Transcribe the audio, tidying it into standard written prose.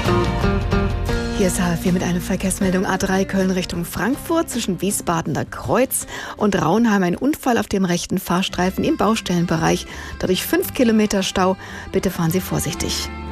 Hier ist HF4 mit einer Verkehrsmeldung A3 Köln Richtung Frankfurt zwischen Wiesbadener Kreuz und Raunheim. Ein Unfall auf dem rechten Fahrstreifen im Baustellenbereich. Dadurch 5 Kilometer Stau. Bitte fahren Sie vorsichtig.